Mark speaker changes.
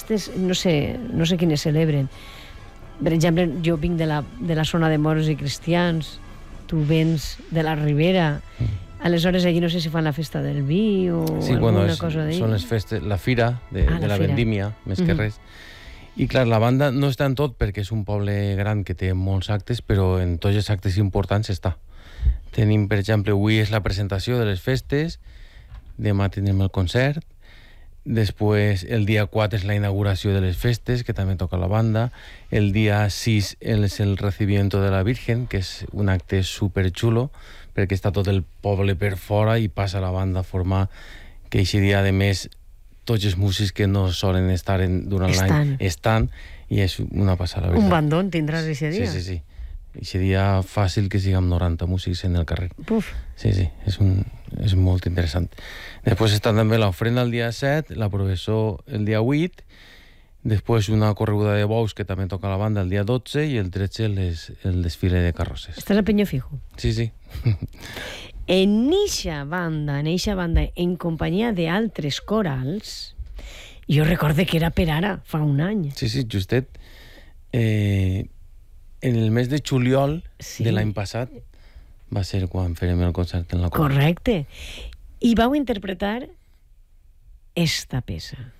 Speaker 1: festes, no sé quines celebren. Per exemple, jo vinc de la zona de moros i cristians, tu vens de la Ribera, aleshores allí no sé si fan la festa del vi o alguna cosa d'ahí.
Speaker 2: Són les festes, la fira de la vendímia, més que res. I clar, la banda no està en tot perquè és un poble gran que té molts actes, però en tots els actes importants està. Tenim, per exemple, avui és la presentació de les festes, demà tindrem el concert, després el dia 4 és la inauguració de les festes, que també toca la banda, el dia 6 és el recibimiento de la Virgen, que és un acte superxulo, perquè està tot el poble per fora i passa la banda a formar, que aquest dia, a més, tots els músics que no solen estar durant l'any estan, i és una passada.
Speaker 1: Un bandón tindràs aquest dia.
Speaker 2: Sí. Aquest dia fàcil que siguem 90 músics en el carrer.
Speaker 1: Puf.
Speaker 2: Sí, és molt interessant. Després està també l'ofrena el dia 7, la processó el dia 8, després una correguda de bous que també toca la banda el dia 12 i el 13 el desfile de carrosses.
Speaker 1: Estàs a Peñafijo?
Speaker 2: Sí.
Speaker 1: En eixa banda, en companyia d'altres corals, jo recorde que era per ara, fa un any.
Speaker 2: Sí, justet. En el mes de juliol de l'any passat va ser quan farem el concert en la Coral.
Speaker 1: Correcte. I vau interpretar esta peça.